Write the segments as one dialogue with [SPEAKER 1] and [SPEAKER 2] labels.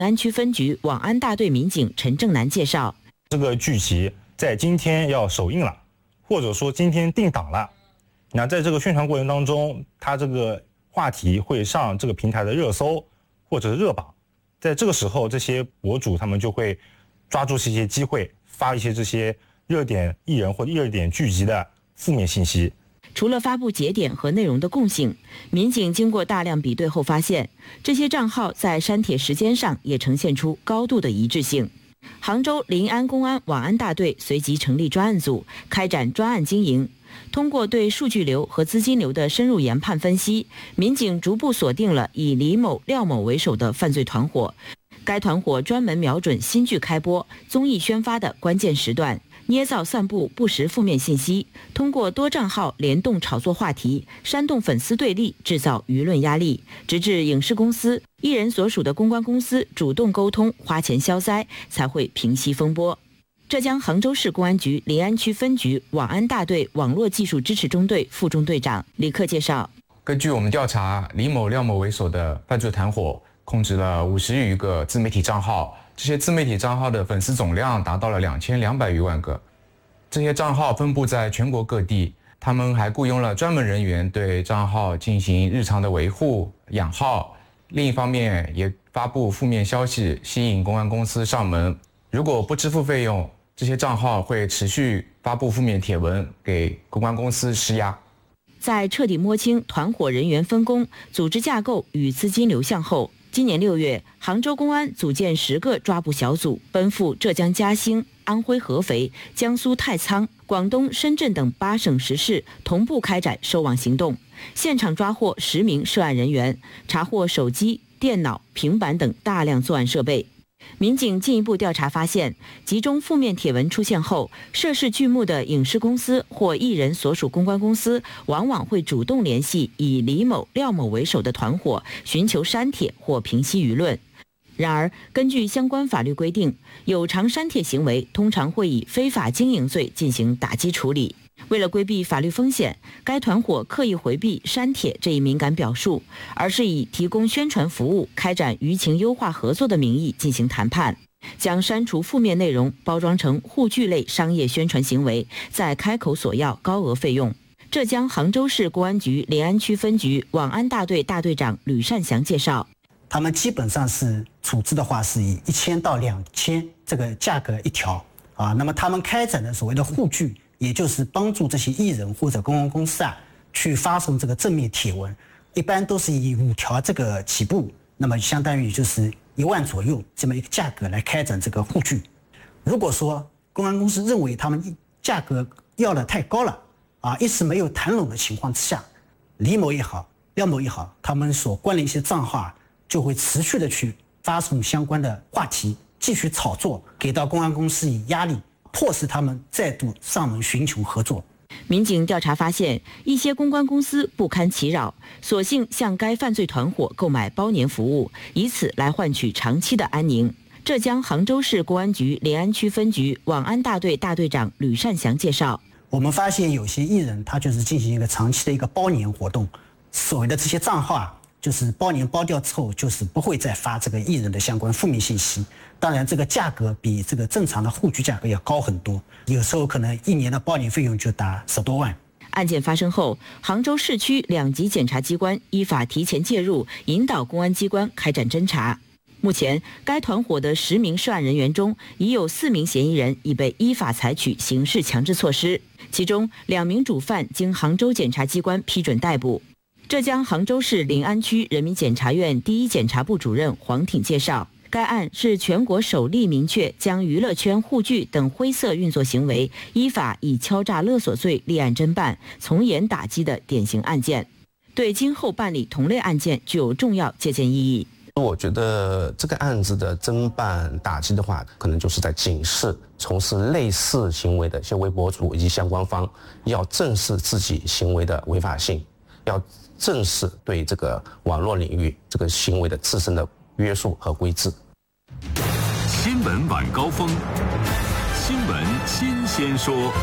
[SPEAKER 1] 安区分局网安大队民警陈正南介绍，
[SPEAKER 2] 这个剧集在今天要首映了，或者说今天定档了。那在这个宣传过程当中，它这个话题会上这个平台的热搜或者是热榜，在这个时候，这些博主他们就会抓住这些机会，发一些这些热点艺人或者热点剧集的负面信息。
[SPEAKER 1] 除了发布节点和内容的共性，民警经过大量比对后发现，这些账号在删帖时间上也呈现出高度的一致性。杭州临安公安网安大队随即成立专案组，开展专案经营。通过对数据流和资金流的深入研判分析，民警逐步锁定了以李某、廖某为首的犯罪团伙。该团伙专门瞄准新剧开播、综艺宣发的关键时段，捏造散布不实负面信息，通过多账号联动炒作话题，煽动粉丝对立，制造舆论压力，直至影视公司、艺人所属的公关公司主动沟通、花钱消灾，才会平息风波。浙江杭州市公安局临安区分局网安大队网络技术支持中队副中队长李克介绍，
[SPEAKER 3] 根据我们调查，李某、廖某为首的犯罪团伙控制了50余个自媒体账号，这些自媒体账号的粉丝总量达到了2200余万个。这些账号分布在全国各地，他们还雇佣了专门人员对账号进行日常的维护、养号。另一方面，也发布负面消息，吸引公安公司上门。如果不支付费用，这些账号会持续发布负面帖文，给公关公司施压。
[SPEAKER 1] 在彻底摸清团伙人员分工、组织架构与资金流向后，今年6月，杭州公安组建10个抓捕小组，奔赴浙江嘉兴、安徽合肥、江苏太仓、广东深圳等8省10市，同步开展收网行动，现场抓获10名涉案人员，查获手机、电脑、平板等大量作案设备。民警进一步调查发现，集中负面帖文出现后，涉事剧目的影视公司或艺人所属公关公司往往会主动联系以李某、廖某为首的团伙，寻求删帖或平息舆论。然而，根据相关法律规定，有偿删帖行为通常会以非法经营罪进行打击处理。为了规避法律风险，该团伙刻意回避删帖这一敏感表述，而是以提供宣传服务、开展舆情优化合作的名义进行谈判，将删除负面内容包装成沪剧类商业宣传行为，再开口索要高额费用。浙江杭州市公安局临安区分局网安大队大队长吕善祥介绍，
[SPEAKER 4] 他们基本上是处置的话是以1000到2000这个价格一条啊，那么他们开展的所谓的沪剧，也就是帮助这些艺人或者公关公司去发送这个正面帖文，一般都是以5条这个起步，那么相当于就是1万左右这么一个价格来开展这个沪剧。如果说公安公司认为他们价格要的太高了一时没有谈拢的情况之下，李某也好、廖某也好，他们所关的一些账号就会持续的去发送相关的话题，继续炒作，给到公安公司以压力，迫使他们再度上门寻求合作。
[SPEAKER 1] 民警调查发现，一些公关公司不堪其扰，索性向该犯罪团伙购买包年服务，以此来换取长期的安宁。浙江杭州市公安局临安区分局网安大队大队长吕善祥介绍，
[SPEAKER 4] 我们发现有些艺人他就是进行一个长期的一个包年活动，所谓的这些账号就是包年包掉之后，就是不会再发这个艺人的相关负面信息。当然，这个价格比这个正常的沪剧价格要高很多，有时候可能1年的包年费用就达10多万。
[SPEAKER 1] 案件发生后，杭州市区2级检察机关依法提前介入，引导公安机关开展侦查。目前，该团伙的10名涉案人员中，已有4名嫌疑人已被依法采取刑事强制措施，其中2名主犯经杭州检察机关批准逮捕。浙江杭州市临安区人民检察院第一检察部主任黄挺介绍，该案是全国首例明确将娱乐圈沪剧等灰色运作行为依法以敲诈勒索罪立案侦办，从严打击的典型案件，对今后办理同类案件具有重要借鉴意义。
[SPEAKER 5] 我觉得这个案子的侦办打击的话，可能就是在警示从事类似行为的一些微博主以及相关方，要正视自己行为的违法性，要正视对这个网络领域这个行为的自身的约束和规制。
[SPEAKER 6] 新闻晚高峰，新闻新鲜说。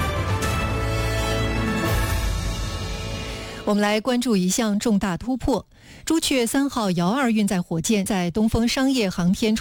[SPEAKER 7] 我们来关注一项重大突破：朱雀3号遥2运载火箭在东风商业航天